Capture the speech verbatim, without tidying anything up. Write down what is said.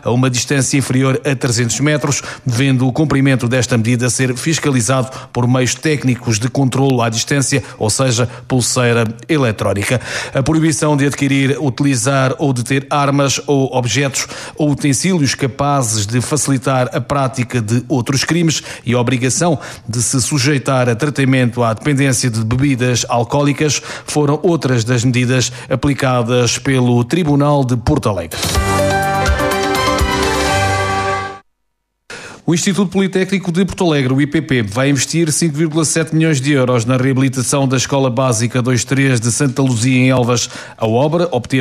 a uma distância inferior a trezentos metros, devendo o cumprimento desta medida ser fiscalizado por meios técnicos de controlo à distância, ou seja, pulseira eletrónica. A proibição de adquirir, utilizar ou de ter armas ou objetos ou utensílios capazes de facilitar a prática de outros crimes e a obrigação de se sujeitar a tratamento à dependência de bebidas alcoólicas foram outras das medidas aplicadas pelo Tribunal de Porto Alegre. O Instituto Politécnico de Porto Alegre, o I P P, vai investir cinco vírgula sete milhões de euros na reabilitação da Escola Básica vinte e três de Santa Luzia, em Elvas. A obra obteve